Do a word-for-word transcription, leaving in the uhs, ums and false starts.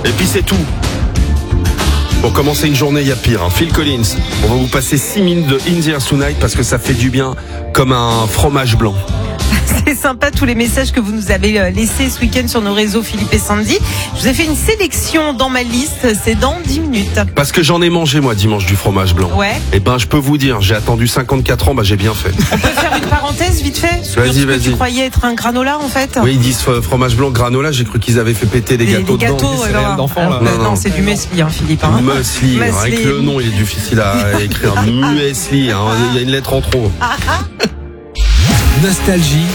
Et puis c'est tout. Pour commencer une journée, il y a pire. Hein. Phil Collins, on va vous passer six minutes de In the Air Tonight parce que ça fait du bien comme un fromage blanc. C'est sympa tous les messages que vous nous avez laissés ce week-end sur nos réseaux, Philippe et Sandy. Je vous ai fait une sélection dans ma liste, c'est dans dix minutes. Parce que j'en ai mangé moi dimanche du fromage blanc. Ouais. Et ben je peux vous dire, j'ai attendu cinquante-quatre ans, bah j'ai bien fait. On peut faire une parenthèse vite fait sur Vas-y, ce que vas-y. tu croyais être un granola en fait. Oui, ils disent euh, fromage blanc, granola, j'ai cru qu'ils avaient fait péter des, Des, gâteaux des gâteaux, dedans. ouais, céréales non, d'enfants, là. non, Non, non, non. c'est du muesli, hein, Philippe. Hein. Muesli, hein, avec Muesli. le nom il est difficile à écrire. Muesli, hein, il y a une lettre en trop. Nostalgie,